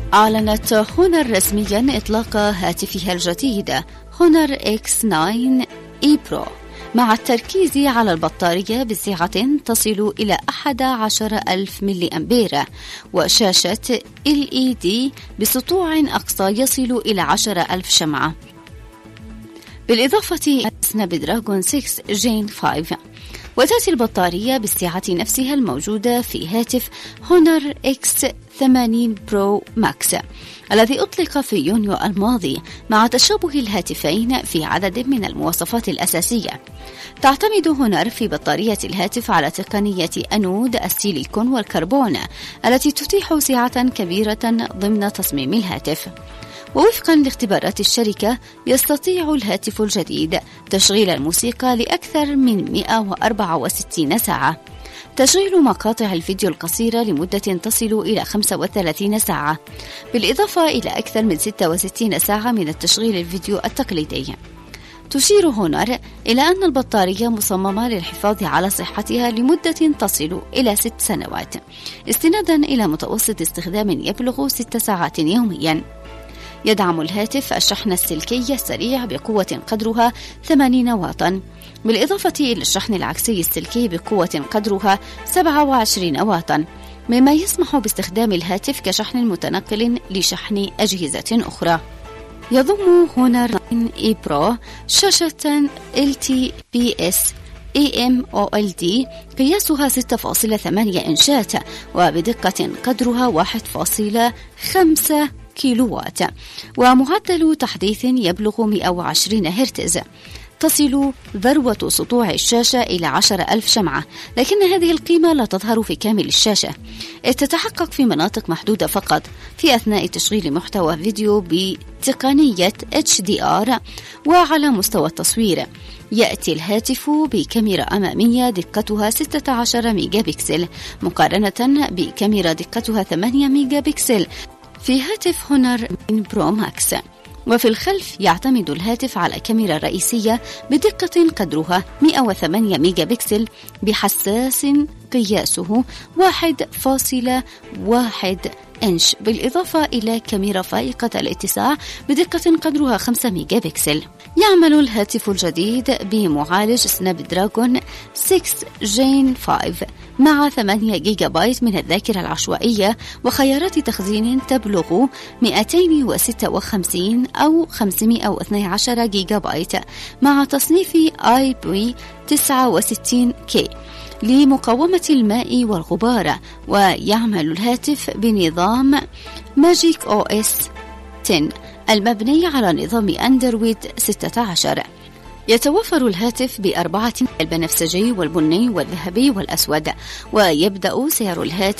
أعلنت هونر رسميا إطلاق هاتفها الجديد هونر X9 E Pro مع التركيز على البطارية بسعة تصل إلى 11,000 ملي أمبير وشاشة LED بسطوع أقصى يصل إلى 10,000 شمعة، بالإضافة إلى سناب دراجون 6 جين 5. وتأتي البطارية بالسعة نفسها الموجودة في هاتف هونر X80 برو ماكس الذي أطلق في يونيو الماضي، مع تشابه الهاتفين في عدد من المواصفات الأساسية. تعتمد هونر في بطارية الهاتف على تقنية أنود السيليكون والكربون التي تتيح سعة كبيرة ضمن تصميم الهاتف. ووفقا لاختبارات الشركة يستطيع الهاتف الجديد تشغيل الموسيقى لأكثر من 164 ساعة، تشغيل مقاطع الفيديو القصيرة لمدة تصل إلى 35 ساعة، بالإضافة إلى أكثر من 66 ساعة من التشغيل الفيديو التقليدي. تشير هونر إلى أن البطارية مصممة للحفاظ على صحتها لمدة تصل إلى 6 سنوات، استنادا إلى متوسط استخدام يبلغ 6 ساعات يوميا. يدعم الهاتف الشحن السلكي السريع بقوة قدرها 80 واطا، بالإضافة إلى الشحن العكسي السلكي بقوة قدرها 27 واطا، مما يسمح باستخدام الهاتف كشحن متنقل لشحن أجهزة أخرى. يضم هونر E Pro شاشة LTPS AMOLED قياسها 6.8 إنشات وبدقة قدرها 1.5 كيلووات، ومعدل تحديث يبلغ 120 هرتز. تصل ذروة سطوع الشاشة إلى 10,000 شمعة، لكن هذه القيمة لا تظهر في كامل الشاشة، إذ تتحقق في مناطق محدودة فقط في أثناء تشغيل محتوى فيديو بتقنية HDR. وعلى مستوى التصوير يأتي الهاتف بكاميرا أمامية دقتها 16 ميجا بكسل مقارنة بكاميرا دقتها 8 ميجا بكسل في هاتف هونر برو ماكس. وفي الخلف يعتمد الهاتف على كاميرا رئيسية بدقة قدرها 108 ميجا بكسل بحساس قياسه 1.1 إنش، بالإضافة إلى كاميرا فائقة الاتساع بدقة قدرها 5 ميجا بكسل. يعمل الهاتف الجديد بمعالج سناب دراجون 6 جين 5 مع 8 جيجا بايت من الذاكرة العشوائية وخيارات تخزين تبلغ 256 أو 512 جيجا بايت مع تصنيف IP69K لمقاومة الماء والغبار. ويعمل الهاتف بنظام ماجيك OS 10 المبني على نظام أندرويد 16. يتوفر الهاتف ب4 البنفسجي والبني والذهبي والأسود، ويبدأ سعر الهاتف